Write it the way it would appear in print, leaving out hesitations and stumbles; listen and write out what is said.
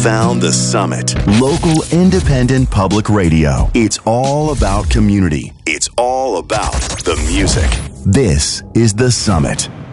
found The Summit. Local independent public radio. It's all about community. It's all about the music. This is The Summit.